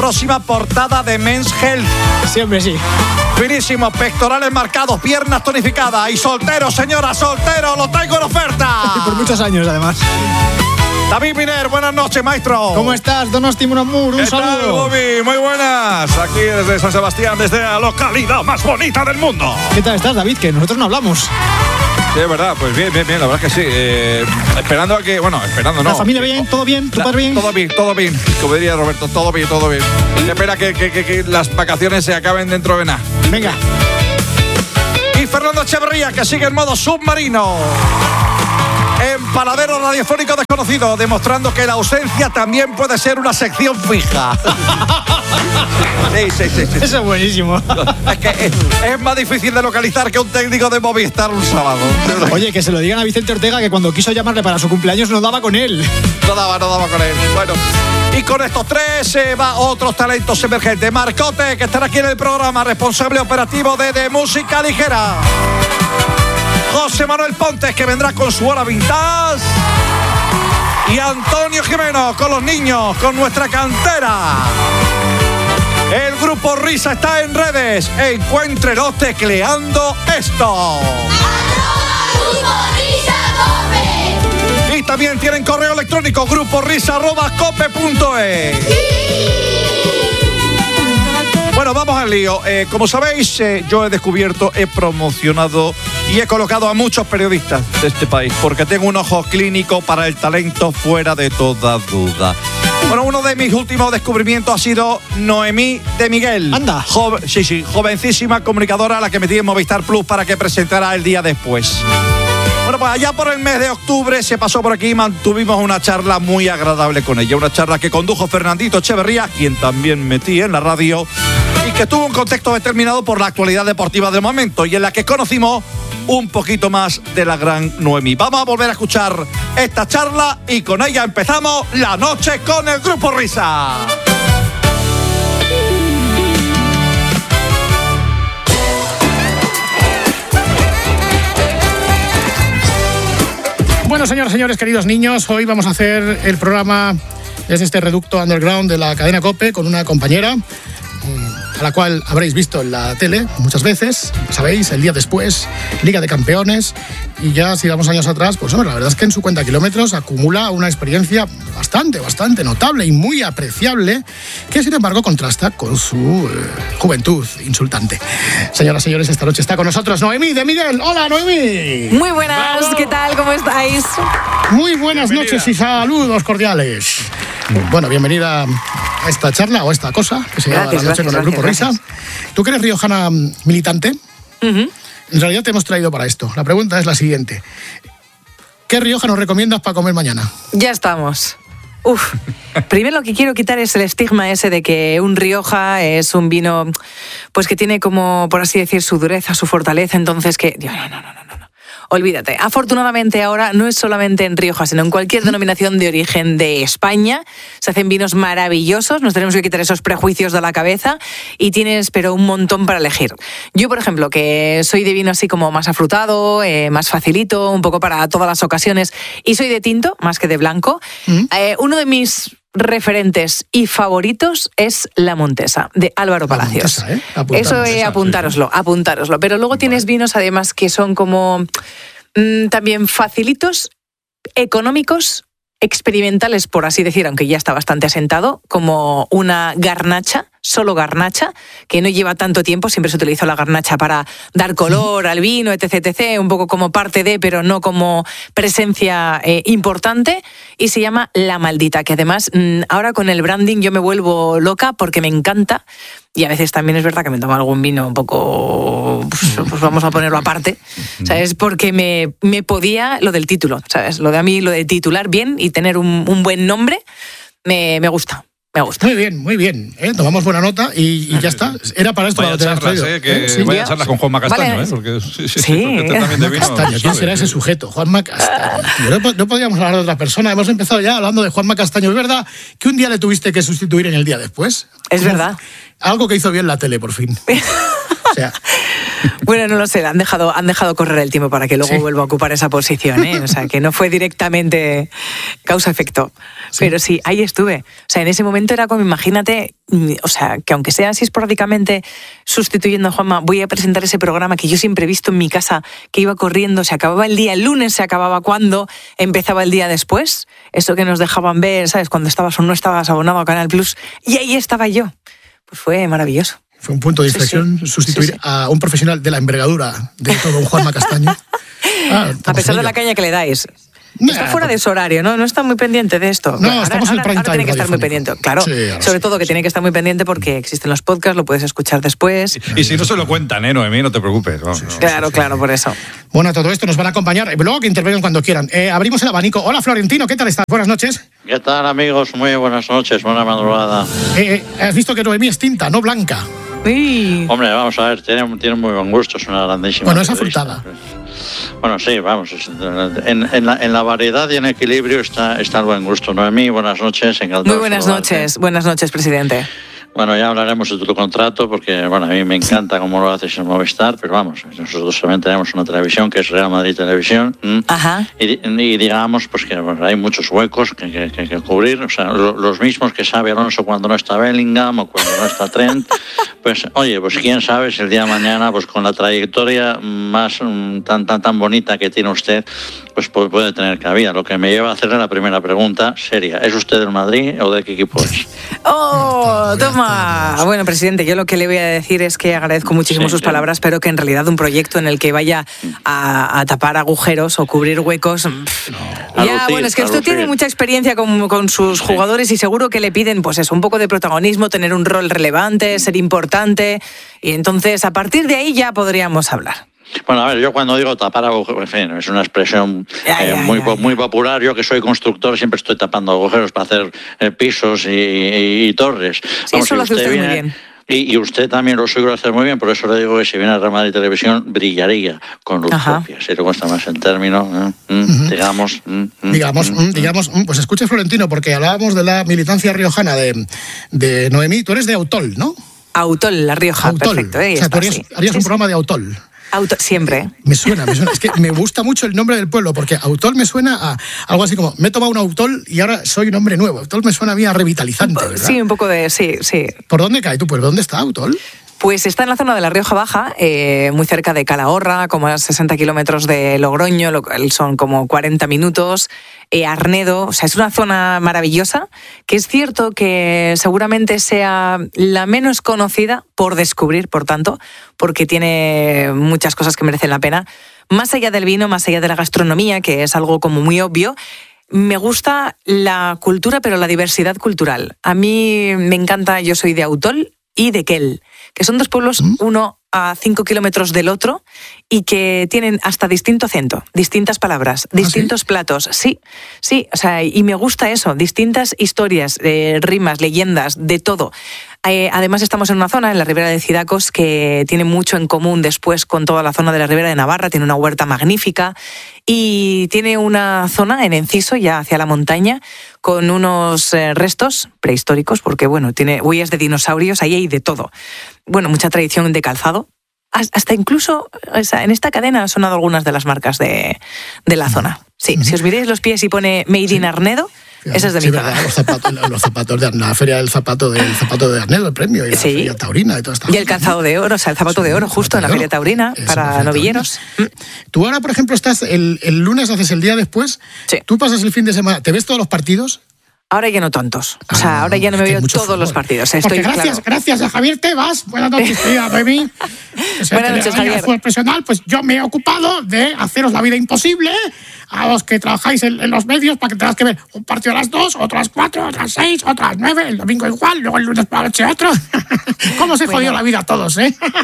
próxima portada de Men's Health. Siempre sí. Finísimo, pectorales marcados, piernas tonificadas y soltero, señora, soltero, lo traigo en oferta. Y por muchos años, además. David Miner, buenas noches, maestro. ¿Cómo estás, Donosti Munamur? Un saludo. ¿Qué tal, Bobby? Muy buenas. Aquí desde San Sebastián, desde la localidad más bonita del mundo. ¿Qué tal estás, David? Que nosotros no hablamos. Sí, es verdad, pues bien, la verdad es que sí. Esperando a que, esperando no. ¿La familia bien? ¿Todo bien? ¿Tu padre bien? Todo bien. Como diría Roberto, todo bien. Espera que las vacaciones se acaben dentro de nada. Venga. Y Fernando Echeverría, que sigue en modo submarino. Empaladero radiofónico desconocido, demostrando que la ausencia también puede ser una sección fija. Sí. Eso es buenísimo. Es que es más difícil de localizar que un técnico de Movistar un sábado. Oye, que se lo digan a Vicente Ortega, que cuando quiso llamarle para su cumpleaños no daba con él. No daba con él. Bueno, y con estos tres se va otros talentos emergentes. Marcote, que estará aquí en el programa, responsable operativo de Música Ligera. José Manuel Pontes, que vendrá con su hora vintage. Y Antonio Jimeno, con los niños, con nuestra cantera. El Grupo Risa está en redes. Encuéntrelo tecleando esto. Y también tienen correo electrónico gruporisa@cope.es. Bueno, vamos al lío. Como sabéis, yo he descubierto, he promocionado y he colocado a muchos periodistas de este país porque tengo un ojo clínico para el talento fuera de toda duda. Bueno, uno de mis últimos descubrimientos ha sido Noemí de Miguel. Anda. Jovencísima comunicadora a la que metí en Movistar Plus para que presentara el día después. Bueno, pues allá por el mes de octubre se pasó por aquí y mantuvimos una charla muy agradable con ella. Una charla que condujo Fernandito Echeverría, quien también metí en la radio, y que tuvo un contexto determinado por la actualidad deportiva del momento y en la que conocimos un poquito más de la gran Noemí. Vamos a volver a escuchar esta charla y con ella empezamos la noche con el Grupo Risa. Bueno, señoras y señores, queridos niños, hoy vamos a hacer el programa desde este reducto underground de la cadena COPE con una compañera a la cual habréis visto en la tele muchas veces, sabéis, el día después, Liga de Campeones, y ya si vamos años atrás, pues hombre, la verdad es que en su cuenta de kilómetros acumula una experiencia bastante notable y muy apreciable, que sin embargo contrasta con su juventud insultante. Señoras y señores, esta noche está con nosotros Noemí de Miguel. ¡Hola, Noemí! Muy buenas, ¡bravo! ¿Qué tal? ¿Cómo estáis? Muy buenas noches y saludos cordiales. Bueno, bienvenida a esta charla o esta cosa que se llama La Noche con el Grupo Risa. Tú que eres riojana militante, en realidad te hemos traído para esto. La pregunta es la siguiente. ¿Qué Rioja nos recomiendas para comer mañana? Ya estamos. Primero lo que quiero quitar es el estigma ese de que un Rioja es un vino pues que tiene como, por así decir, su dureza, su fortaleza, entonces que... No. Olvídate. Afortunadamente ahora no es solamente en Rioja, sino en cualquier denominación de origen de España. Se hacen vinos maravillosos, nos tenemos que quitar esos prejuicios de la cabeza y tienes, pero un montón para elegir. Yo, por ejemplo, que soy de vino así como más afrutado, más facilito, un poco para todas las ocasiones, y soy de tinto más que de blanco, uno de mis referentes y favoritos es La Montesa, de Álvaro Palacios. Eso apuntároslo. Pero luego tienes vinos además que son como también facilitos, económicos, experimentales, por así decir, aunque ya está bastante asentado, como una garnacha, solo garnacha, que no lleva tanto tiempo, siempre se utilizó la garnacha para dar color al vino, etc., un poco como parte de, pero no como presencia importante, y se llama La Maldita, que además ahora con el branding yo me vuelvo loca porque me encanta, y a veces también es verdad que me tomo algún vino un poco, pues vamos a ponerlo aparte, ¿sabes? Porque me podía lo del título, ¿sabes? Lo de titular bien y tener un buen nombre, me gusta. Me gusta. Muy bien. Tomamos buena nota y ya está. Era para esto vaya charlas, vaya charlas con Juanma Castaño, vale. Porque también de vino, Castaño, ¿quién será ese sujeto? Juanma Castaño. No podíamos hablar de otra persona. Hemos empezado ya hablando de Juanma Castaño. ¿Es verdad que un día le tuviste que sustituir en el día después? Es verdad. Algo que hizo bien la tele, por fin. sea... Bueno, no lo sé, han dejado correr el tiempo para que luego vuelva a ocupar esa posición, ¿eh? O sea, que no fue directamente causa-efecto. Sí. Pero sí, ahí estuve. O sea, en ese momento era como, imagínate, o sea, que aunque sea así esporádicamente sustituyendo a Juanma, voy a presentar ese programa que yo siempre he visto en mi casa, que iba corriendo, se acababa el día, el lunes se acababa cuando empezaba el día después. Eso que nos dejaban ver, ¿sabes? Cuando estabas o no estabas abonado a Canal Plus. Y ahí estaba yo. Pues fue maravilloso. Fue un punto de inflexión sustituir a un profesional de la envergadura de todo un Juanma Castaño. A pesar de la caña que le dais. Está fuera de su horario, ¿no? No está muy pendiente de esto. No, estamos en el prime time. Tiene que estar muy pendiente, claro. Sí, sobre todo que tiene que estar muy pendiente porque existen los podcasts, lo puedes escuchar después. Y si no se lo cuentan, Noemí, no te preocupes. Claro, por eso. Bueno, todo esto nos van a acompañar. Luego que intervengan cuando quieran. Abrimos el abanico. Hola, Florentino, ¿qué tal estás? Buenas noches. ¿Qué tal, amigos? Muy buenas noches, buena madrugada. Has visto que Noemí es tinta, no blanca. Sí. Hombre, vamos a ver, tiene muy buen gusto, es una grandísima. Bueno, es afrutada. Bueno, sí, vamos, en la variedad y en equilibrio está el buen gusto. Noemí, buenas noches, encantado. Muy buenas noches, presidente. Bueno, ya hablaremos de tu contrato porque, bueno, a mí me encanta cómo lo haces en Movistar, pero vamos, nosotros también tenemos una televisión que es Real Madrid Televisión. Ajá. Y digamos pues que bueno, hay muchos huecos que cubrir, o sea, los mismos que sabe Alonso cuando no está Bellingham o cuando no está Trent. Pues, oye, pues quién sabe si el día de mañana, pues con la trayectoria más tan bonita que tiene usted, pues puede tener cabida. Lo que me lleva a hacerle la primera pregunta seria. ¿Es usted del Madrid o de qué equipo es? ¡Oh, toma! Bueno, presidente, yo lo que le voy a decir es que agradezco muchísimo sus palabras, pero que en realidad un proyecto en el que vaya a tapar agujeros o cubrir huecos... Bueno, es que usted tiene mucha experiencia con sus jugadores y seguro que le piden, pues eso, un poco de protagonismo, tener un rol relevante, ser importante, y entonces a partir de ahí ya podríamos hablar. Bueno, a ver, yo cuando digo tapar agujeros, en fin, es una expresión muy popular. Yo que soy constructor siempre estoy tapando agujeros para hacer pisos y torres. Sí, vamos, eso lo hace usted muy bien. Y usted también lo suele hacer muy bien, por eso le digo que si viene a Real Madrid Televisión brillaría con luz propia. Si le cuesta más en términos, digamos, pues escuche, Florentino, porque hablábamos de la militancia riojana de Noemí. Tú eres de Autol, ¿no? Autol, La Rioja, perfecto. O sea, tú harías un programa de Autol. Siempre. Me suena. Es que me gusta mucho el nombre del pueblo, porque Autol me suena a algo así como, me he tomado un Autol y ahora soy un hombre nuevo. Autol me suena a mí a revitalizante, ¿verdad? Sí, un poco de... Sí. ¿Por dónde cae tú? ¿Dónde está Autol? Pues está en la zona de La Rioja Baja, muy cerca de Calahorra, como a 60 kilómetros de Logroño, son como 40 minutos. Arnedo, o sea, es una zona maravillosa, que es cierto que seguramente sea la menos conocida por descubrir, por tanto, porque tiene muchas cosas que merecen la pena. Más allá del vino, más allá de la gastronomía, que es algo como muy obvio, me gusta la cultura, pero la diversidad cultural. A mí me encanta, yo soy de Autol y de Quel, que son dos pueblos, uno a 5 kilómetros del otro, y que tienen hasta distinto acento, distintas palabras, distintos platos. Sí, o sea, y me gusta eso, distintas historias, rimas, leyendas, de todo. Además estamos en una zona, en la Ribera de Cidacos, que tiene mucho en común después con toda la zona de la Ribera de Navarra, tiene una huerta magnífica y tiene una zona en Enciso, ya hacia la montaña, con unos restos prehistóricos, porque bueno, tiene huellas de dinosaurios, ahí hay de todo. Bueno, mucha tradición de calzado. Hasta incluso, o sea, en esta cadena han sonado algunas de las marcas de la zona. Sí, si os miráis los pies y pone Made in Arnedo, esa es de mi zona. Los zapatos de la feria del zapato de Arnedo, el premio, y la feria taurina y todo esto. Y el calzado de oro, o sea, el zapato de oro justo en la feria taurina, para novilleros. Tú ahora, por ejemplo, estás el lunes, haces el día después, tú pasas el fin de semana, ¿te ves todos los partidos? Ahora ya no tantos. O sea, ahora ya no me veo todos los partidos. Gracias a Javier Tebas. Buenas noches, querida Noemí. Buenas noches, Javier. Fue profesional, pues yo me he ocupado de haceros la vida imposible a los que trabajáis en los medios para que tengas que ver un partido a las 2, otro a las 4, otro a las 6, otro a las 9, el domingo igual, luego el lunes por la noche otro. ¿Cómo se jodió la vida a todos,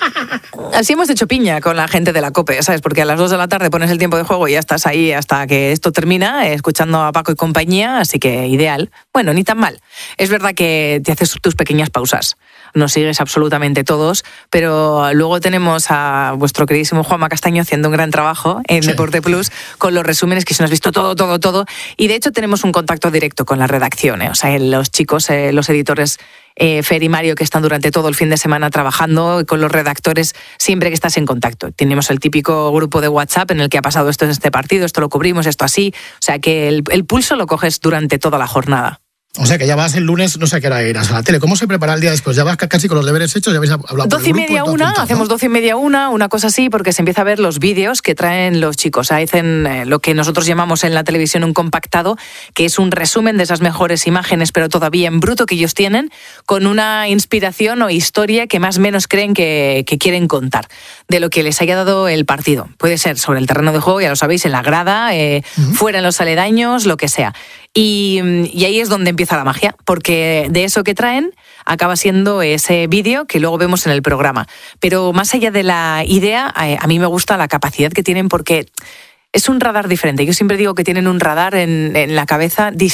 Así hemos hecho piña con la gente de la COPE, ¿sabes? Porque a las 2 de la tarde pones el tiempo de juego y ya estás ahí hasta que esto termina, escuchando a Paco y compañía, así que ideal. Bueno, ni tan mal. Es verdad que te haces tus pequeñas pausas. No sigues absolutamente todos, pero luego tenemos a vuestro queridísimo Juanma Castaño haciendo un gran trabajo en Deporte Plus con los resúmenes resúmenes, que si no has visto todo. Y de hecho tenemos un contacto directo con la redacción, O sea, los chicos, los editores Fer y Mario, que están durante todo el fin de semana trabajando, y con los redactores siempre que estás en contacto. Tenemos el típico grupo de WhatsApp en el que ha pasado esto en este partido, esto lo cubrimos, esto así. O sea, que el pulso lo coges durante toda la jornada. O sea, que ya vas el lunes, no sé a qué hora irás a la tele. ¿Cómo se prepara el día después? ¿Ya vas casi con los deberes hechos? ¿Ya habéis hablado por el grupo? 12:30, 1, hacemos 12:30, 1, una cosa así, porque se empieza a ver los vídeos que traen los chicos. Hacen lo que nosotros llamamos en la televisión un compactado, que es un resumen de esas mejores imágenes, pero todavía en bruto, que ellos tienen, con una inspiración o historia que más o menos creen que quieren contar, de lo que les haya dado el partido. Puede ser sobre el terreno de juego, ya lo sabéis, en la grada, fuera en los aledaños, lo que sea. Y ahí es donde empieza la magia, porque de eso que traen acaba siendo ese vídeo que luego vemos en el programa. Pero más allá de la idea, a mí me gusta la capacidad que tienen, porque es un radar diferente. Yo siempre digo que tienen un radar en la cabeza distinto